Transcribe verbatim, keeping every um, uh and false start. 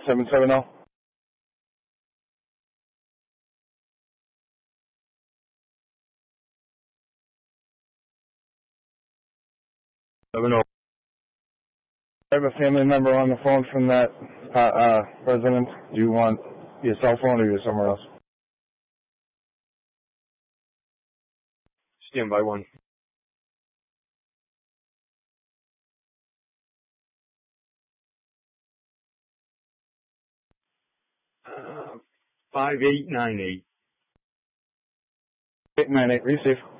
seven seven zero. seven zero. I have a family member on the phone from that uh, uh, resident. Do you want your cell phone or you somewhere else? Stand by one. Uh, five eight nine eight. eight nine eight, receive.